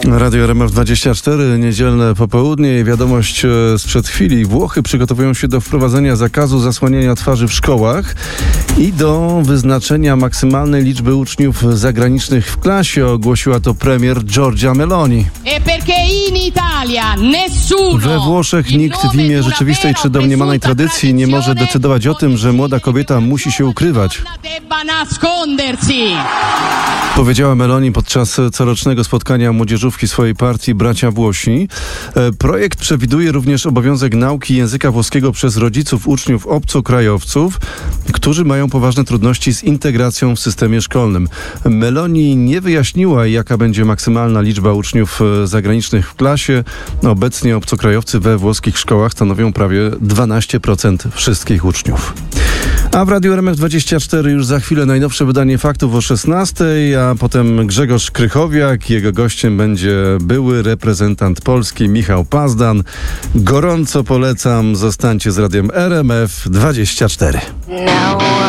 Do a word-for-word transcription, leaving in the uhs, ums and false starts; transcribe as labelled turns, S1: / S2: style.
S1: Radio R M F dwadzieścia cztery, niedzielne popołudnie i wiadomość sprzed chwili. Włochy przygotowują się do wprowadzenia zakazu zasłaniania twarzy w szkołach i do wyznaczenia maksymalnej liczby uczniów zagranicznych w klasie, ogłosiła to premier Giorgia Meloni. We Włoszech nikt w imię rzeczywistej czy domniemanej tradycji nie może decydować o tym, że młoda kobieta musi się ukrywać. Powiedziała Meloni podczas corocznego spotkania młodzieżówki swojej partii Bracia Włosi. Projekt przewiduje również obowiązek nauki języka włoskiego przez rodziców uczniów obcokrajowców, którzy mają poważne trudności z integracją w systemie szkolnym. Meloni nie wyjaśniła, jaka będzie maksymalna liczba uczniów zagranicznych w klasie. Obecnie obcokrajowcy we włoskich szkołach stanowią prawie dwanaście procent wszystkich uczniów. A w Radiu R M F dwadzieścia cztery już za chwilę najnowsze wydanie faktów o szesnastej, a potem Grzegorz Krychowiak. Jego gościem będzie były reprezentant Polski Michał Pazdan. Gorąco polecam, zostańcie z Radiem R M F dwadzieścia cztery.